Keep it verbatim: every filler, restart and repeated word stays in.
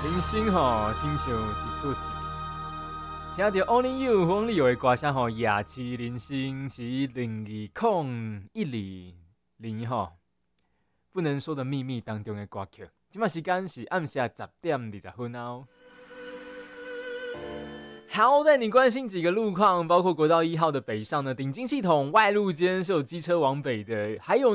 人生吼，亲像一出题，听到 Only You 黄立友的歌声吼，夜市人生是零二零一二年吼，不能说的秘密当中的歌曲。今麦时间是暗下十点二十分哦。好，带你关心几个路况，包括国道一号的北上的顶金系统外路间是有机车往北的，还有